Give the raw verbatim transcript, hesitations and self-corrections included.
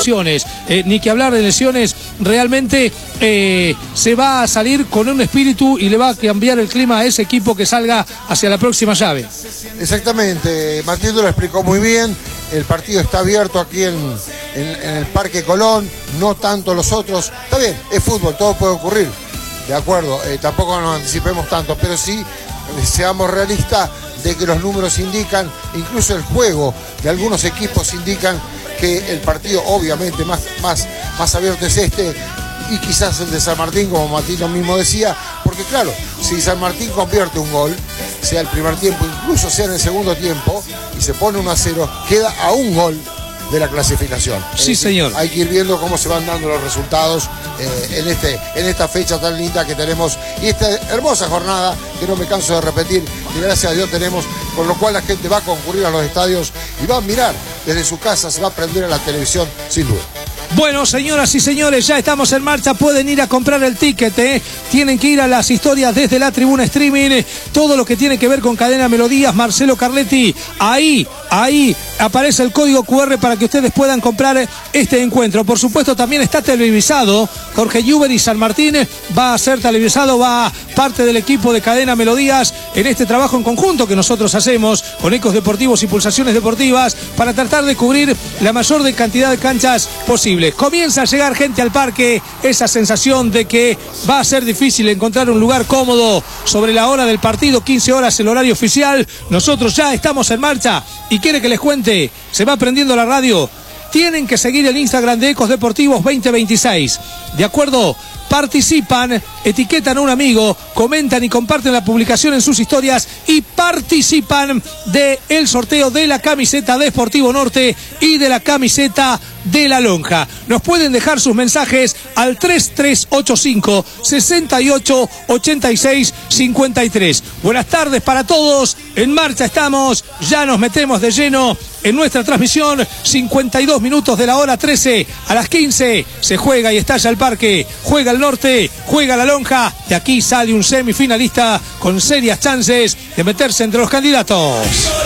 lesiones, eh, ni que hablar de lesiones, realmente eh, se va a salir con un espíritu y le va a cambiar el clima a ese equipo que salga hacia la próxima llave. Exactamente, Matilde lo explicó muy bien. El partido está abierto aquí en, en, en el Parque Colón, no tanto los otros. Está bien, es fútbol, todo puede ocurrir, de acuerdo, eh, tampoco nos anticipemos tanto, pero sí seamos realistas de que los números indican, incluso el juego de algunos equipos indican que el partido obviamente más, más, más abierto es este, y quizás el de San Martín, como Matilde mismo decía, porque claro, si San Martín convierte un gol, sea el primer tiempo, incluso sea en el segundo tiempo, y se pone uno a cero, queda a un gol de la clasificación. Sí, es decir, señor. Hay que ir viendo cómo se van dando los resultados eh, en, este, en esta fecha tan linda que tenemos y esta hermosa jornada que no me canso de repetir, que gracias a Dios tenemos, con lo cual la gente va a concurrir a los estadios y va a mirar desde su casa, se va a prender a la televisión sin duda. Bueno, señoras y señores, ya estamos en marcha, pueden ir a comprar el ticket, ¿eh? Tienen que ir a las historias desde la tribuna streaming, todo lo que tiene que ver con Cadena Melodías, Marcelo Carletti, ahí, ahí aparece el código cu erre para que ustedes puedan comprar este encuentro. Por supuesto también está televisado, Jorge Lluver y San Martín va a ser televisado, va parte del equipo de Cadena Melodías en este trabajo en conjunto que nosotros hacemos con Ecos Deportivos y Pulsaciones Deportivas para tratar de cubrir la mayor de cantidad de canchas posible. Comienza a llegar gente al parque, esa sensación de que va a ser difícil encontrar un lugar cómodo sobre la hora del partido, quince horas el horario oficial. Nosotros ya estamos en marcha y quiere que les cuente, se va prendiendo la radio. Tienen que seguir el Instagram de Ecos Deportivos veinte veintiséis. ¿De acuerdo? Participan, etiquetan a un amigo, comentan y comparten la publicación en sus historias y participan del sorteo de la camiseta de Sportivo Norte y de la camiseta de La Lonja. Nos pueden dejar sus mensajes al tres tres ocho cinco, seis ocho, ocho seis cinco tres. Buenas tardes para todos, en marcha estamos, ya nos metemos de lleno en nuestra transmisión, cincuenta y dos minutos de la hora trece, a las quince se juega y estalla el parque, juega el Norte, juega La Lonja, de aquí sale un semifinalista con serias chances de meterse entre los candidatos.